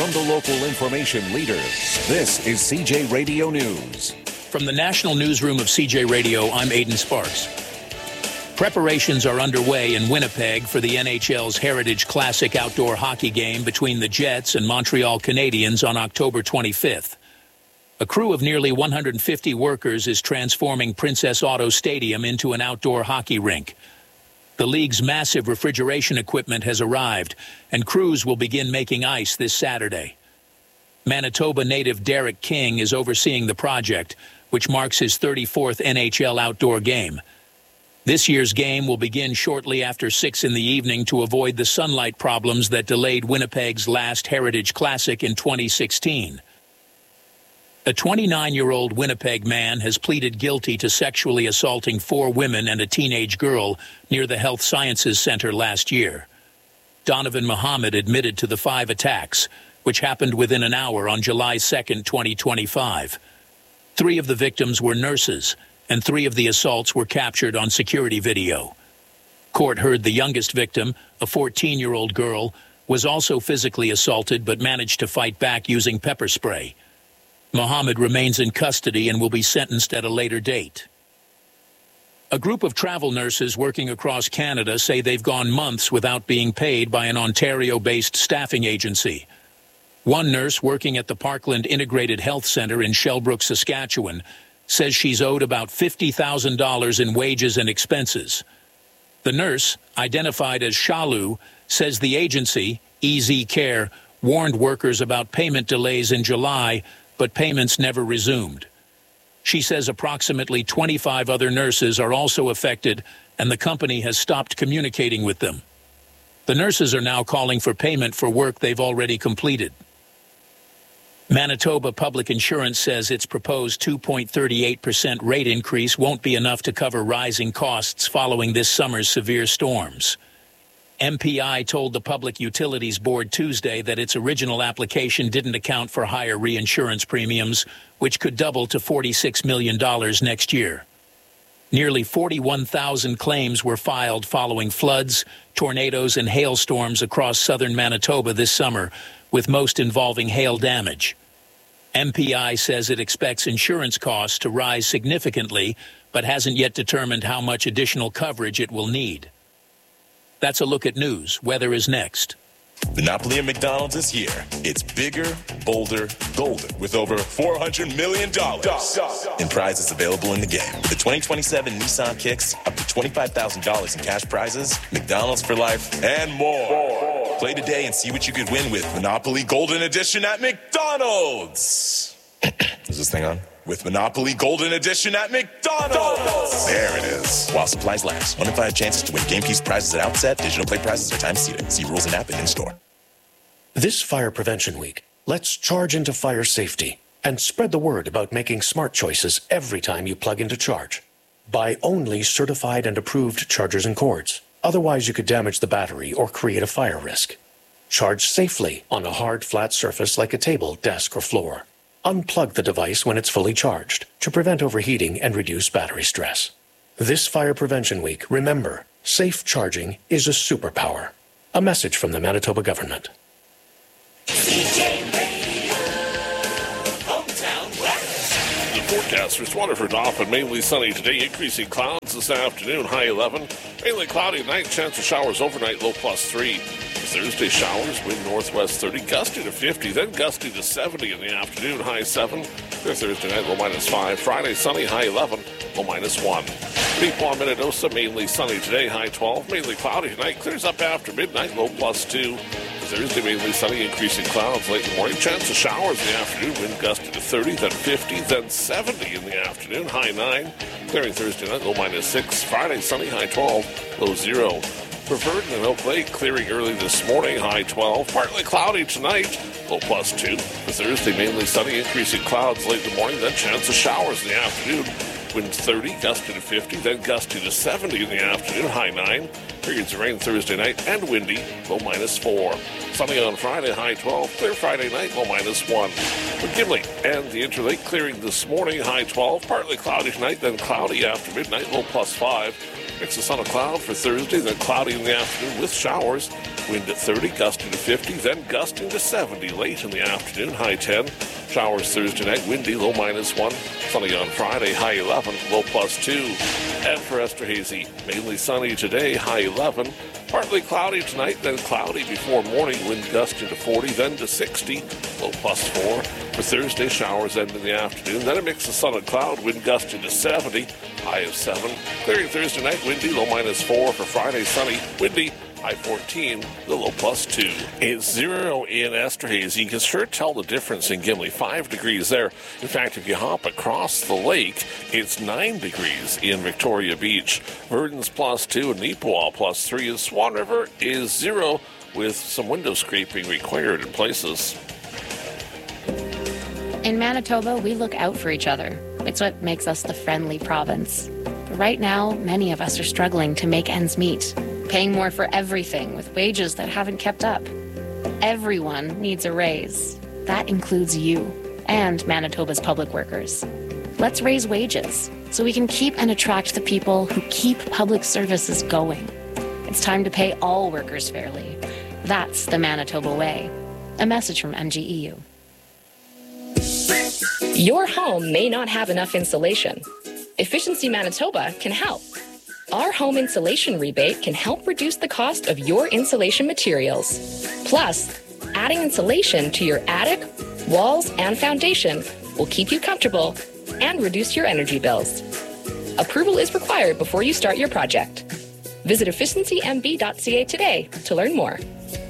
from the local information leader. This is CJ Radio News. From the National Newsroom of CJ Radio, I'm Aidan Sparks. Preparations are underway in Winnipeg for the NHL's Heritage Classic outdoor hockey game between the Jets and Montreal Canadiens on October 25th. A crew of nearly 150 workers is transforming Princess Auto Stadium into an outdoor hockey rink. The league's massive refrigeration equipment has arrived, and crews will begin making ice this Saturday. Manitoba native Derek King is overseeing the project, which marks his 34th NHL outdoor game. This year's game will begin shortly after 6 in the evening to avoid the sunlight problems that delayed Winnipeg's last Heritage Classic in 2016. A 29-year-old Winnipeg man has pleaded guilty to sexually assaulting 4 women and a teenage girl near the Health Sciences Center last year. Donovan Muhammad admitted to the 5 attacks, which happened within an hour on July 2, 2025. 3 of the victims were nurses, and 3 of the assaults were captured on security video. Court heard the youngest victim, a 14-year-old girl, was also physically assaulted but managed to fight back using pepper spray. Muhammad remains in custody and will be sentenced at a later date. A group of travel nurses working across Canada say they've gone months without being paid by an Ontario-based staffing agency. One nurse working at the Parkland Integrated Health Centre in Shellbrook, Saskatchewan, says she's owed about $50,000 in wages and expenses. The nurse, identified as Shalu, says the agency, EZ Care, warned workers about payment delays in July, but payments never resumed. She says approximately 25 other nurses are also affected, and the company has stopped communicating with them. The nurses are now calling for payment for work they've already completed. Manitoba Public Insurance says its proposed 2.38% rate increase won't be enough to cover rising costs following this summer's severe storms. MPI told the Public Utilities Board Tuesday that its original application didn't account for higher reinsurance premiums, which could double to $46 million next year. Nearly 41,000 claims were filed following floods, tornadoes, and hailstorms across southern Manitoba this summer, with most involving hail damage. MPI says it expects insurance costs to rise significantly, but hasn't yet determined how much additional coverage it will need. That's a look at news. Weather is next. Monopoly at McDonald's is here. It's bigger, bolder, golden, with over $400 million in prizes available in the game. With the 2027 Nissan Kicks, up to $25,000 in cash prizes, McDonald's for life, and more. Play today and see what you could win with Monopoly Golden Edition at McDonald's. Is this thing on? With Monopoly Golden Edition at McDonald's. There it is. While supplies last. 1 in 5 chances to win Game Keys prizes at outset. Digital play prizes are time seated. See rules and app and in-store. This Fire Prevention Week, let's charge into fire safety and spread the word about making smart choices every time you plug into charge. Buy only certified and approved chargers and cords. Otherwise, you could damage the battery or create a fire risk. Charge safely on a hard, flat surface like a table, desk, or floor. Unplug the device when it's fully charged to prevent overheating and reduce battery stress. This Fire Prevention Week, remember, safe charging is a superpower. A message from the Manitoba government. CJ Radio, Hometown West. The forecast for Waterford off and mainly sunny today, increasing clouds this afternoon, high 11. Mainly cloudy night, chance of showers overnight, low +3. Thursday showers, wind northwest 30, gusty to 50, then gusty to 70 in the afternoon, high 7. Thursday night, low -5. Friday, sunny, high 11, low -1. Peepaw, Minnedosa, mainly sunny today, high 12. Mainly cloudy tonight, clears up after midnight, low +2. Thursday, mainly sunny, increasing clouds late in the morning. Chance of showers in the afternoon, wind gusty to 30, then 50, then 70 in the afternoon, high 9. Clearing Thursday night, low -6. Friday, sunny, high 12, low 0. For Verdon and Oak Lake, clearing early this morning, high 12. Partly cloudy tonight, low +2. For Thursday, mainly sunny, increasing clouds late in the morning, then chance of showers in the afternoon. Wind 30, gusty to 50, then gusty to 70 in the afternoon, high 9. Periods of rain Thursday night and windy, low -4. Sunny on Friday, high 12. Clear Friday night, low -1. McKinley and the Interlake clearing this morning, high 12. Partly cloudy tonight, then cloudy after midnight, low +5. Mix of sun and cloud for Thursday, then cloudy in the afternoon with showers. Wind at 30, gusting to 50, then gusting to 70 late in the afternoon, high 10. Showers Thursday night, windy, low -1. Sunny on Friday, high 11, low +2. And for Esterhazy, mainly sunny today, high 11. Partly cloudy tonight, then cloudy before morning, wind gusting to 40, then to 60, low +4. For Thursday, showers end in the afternoon, then a mix of sun and cloud, wind gusting to 70, high of 7. Clearing Thursday night, windy, low -4. For Friday, sunny, windy, high 14, the low +2. It's 0 in Esterhazy. You can sure tell the difference in Gimli. 5 degrees there. In fact, if you hop across the lake, it's 9 degrees in Victoria Beach. Verdon's +2 and Neepawa +3. And Swan River is 0 with some window scraping required in places. In Manitoba, we look out for each other. It's what makes us the friendly province. But right now, many of us are struggling to make ends meet, paying more for everything with wages that haven't kept up. Everyone needs a raise. That includes you and Manitoba's public workers. Let's raise wages so we can keep and attract the people who keep public services going. It's time to pay all workers fairly. That's the Manitoba way. A message from MGEU. Your home may not have enough insulation. Efficiency Manitoba can help. Our home insulation rebate can help reduce the cost of your insulation materials. Plus, adding insulation to your attic, walls, and foundation will keep you comfortable and reduce your energy bills. Approval is required before you start your project. Visit efficiencymb.ca today to learn more.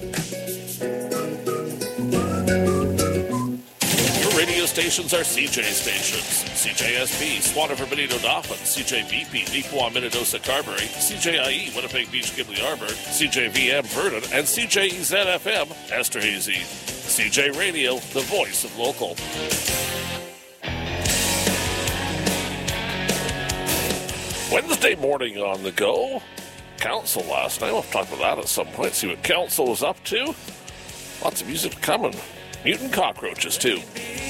Radio stations are CJ stations. CJSP, Swan River, Benito, Dauphin, CJBP, Neepawa, Minnedosa, Carberry, CJIE, Winnipeg Beach, Gimli Arbor, CJVM, Vernon, and CJEZ-FM, Esterhazy. CJ Radio, the voice of local. Wednesday morning on the go. Council last night. We'll talk about that at some point, see what Council was up to. Lots of music coming. Mutant Cockroaches, too.